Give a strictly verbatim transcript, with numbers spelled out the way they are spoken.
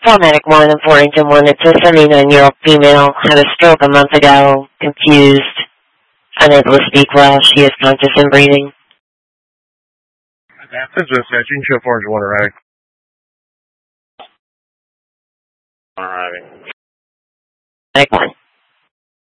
Paramedic one in Warrington one. It's a seventy-nine-year-old female. Had a stroke a month ago. Confused. Unable to speak well. She is conscious and breathing. This is dispatch. You can show four one arriving. Arriving. Paramedic one.